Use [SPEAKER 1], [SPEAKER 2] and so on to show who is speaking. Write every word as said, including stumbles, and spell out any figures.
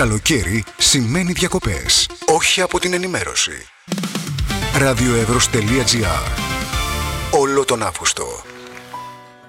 [SPEAKER 1] Καλοκαίρι σημαίνει διακοπές, όχι από την ενημέρωση. ραδιοεύρος τελεία τζι άρ. Όλο τον Αύγουστο.